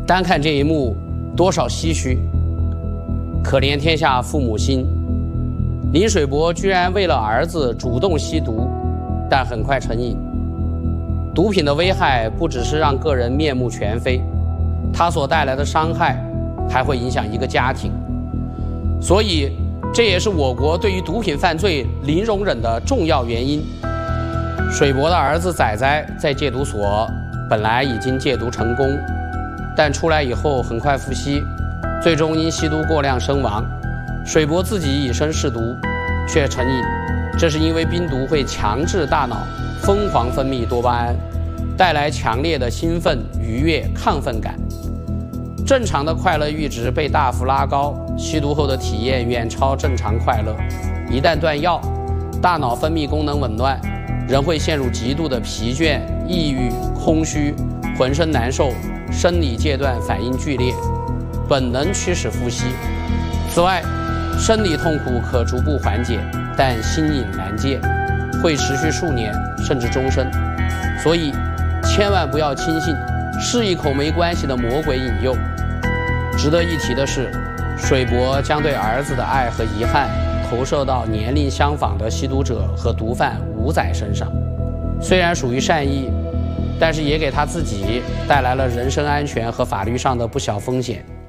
单看这一幕，多少唏嘘。可怜天下父母心，林水伯居然为了儿子主动吸毒，但很快成瘾。毒品的危害不只是让个人面目全非，它所带来的伤害还会影响一个家庭。所以，这也是我国对于毒品犯罪零容忍的重要原因。水伯的儿子仔仔在戒毒所本来已经戒毒成功，但出来以后很快复吸，最终因吸毒过量身亡。水伯自己以身试毒，却成瘾，这是因为冰毒会强制大脑疯狂分泌多巴胺，带来强烈的兴奋、愉悦、亢奋感。正常的快乐阈值被大幅拉高，吸毒后的体验远超正常快乐。一旦断药，大脑分泌功能紊乱，人会陷入极度的疲倦、抑郁、空虚，浑身难受，生理阶段反应剧烈，本能驱使复吸。此外，生理痛苦可逐步缓解，但心瘾难戒，会持续数年甚至终身。所以，千万不要轻信试一口没关系的魔鬼引诱。值得一提的是，水伯将对儿子的爱和遗憾投射到年龄相仿的吸毒者和毒贩吴仔身上。虽然属于善意，但是也给他自己带来了人身安全和法律上的不小风险。